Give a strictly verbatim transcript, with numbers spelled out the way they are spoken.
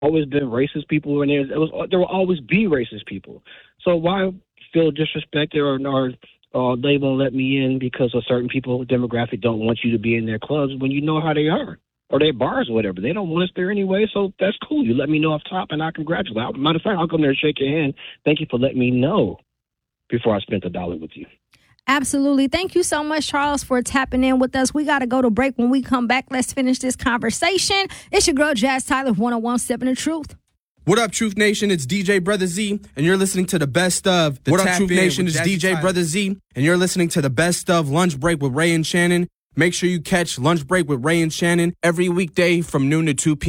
always been racist people, and there, it was, there will always be racist people. So why feel disrespected or, or uh, they won't let me in because of certain people demographic don't want you to be in their clubs when you know how they are, or their bars or whatever. They don't want us there anyway, so that's cool. You let me know off top, and I congratulate you. Matter of fact, I'll come there and shake your hand. Thank you for letting me know before I spent a dollar with you. Absolutely. Thank you so much, Charles, for tapping in with us. We got to go to break. When we come back, let's finish this conversation. It's your girl, Jazz Tyler, one oh one point seven The Truth. What up, Truth Nation? It's D J Brother Z, and you're listening to the best of. The what up, Truth Nation? It's D J Tyler. Brother Z, and you're listening to the best of Lunch Break with Ray and Shannon. Make sure you catch Lunch Break with Ray and Shannon every weekday from noon to two p.m.